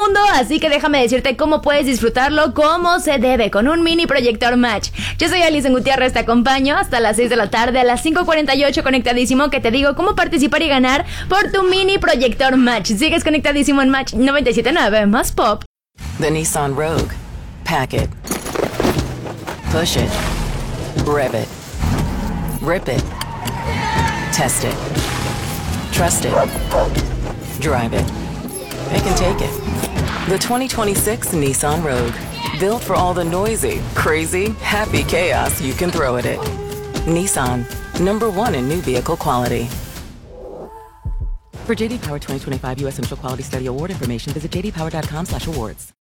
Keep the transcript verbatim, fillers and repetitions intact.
mundo, así que déjame decirte cómo puedes disfrutarlo como se debe, con un mini proyector Match. Yo soy Alison Gutiérrez, te acompaño hasta las seis de la tarde, a las cinco cuarenta y ocho conectadísimo, que te digo cómo participar y ganar por tu mini proyector Match. Sigues conectadísimo en Match noventa y siete punto nueve, más pop. The Nissan Rogue. Pack it. Push it. Rev it. Rip it. Test it. Trust it. Drive it. Pick and take it. The twenty twenty-six Nissan Rogue. Built for all the noisy, crazy, happy chaos you can throw at it. Nissan. Number one in new vehicle quality. For J D Power twenty twenty-five U S Initial Quality Study Award information, visit j d power dot com slash awards.